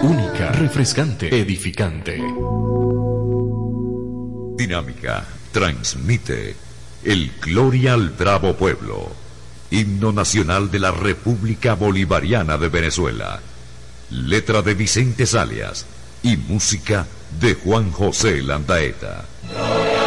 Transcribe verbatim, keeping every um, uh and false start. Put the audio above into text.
Única, refrescante, edificante. Dinámica transmite el Gloria al Bravo Pueblo, himno nacional de la República Bolivariana de Venezuela. Letra de Vicente Salias y música de Juan José Landaeta.